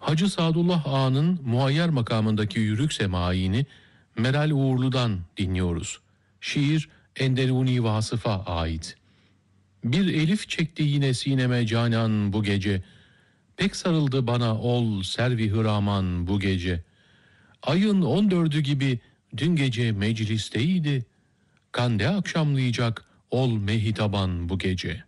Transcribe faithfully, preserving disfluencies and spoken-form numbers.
Hacı Sadullah Ağa'nın muayyer makamındaki yürük semaini Meral Uğurlu'dan dinliyoruz. Şiir Enderuni Vasıf'a ait. Bir elif çekti yine sineme canan bu gece. Pek sarıldı bana ol servi hıraman bu gece. Ayın on dördü gibi dün gece meclisteydi. Kande akşamlayacak ol mehitaban bu gece.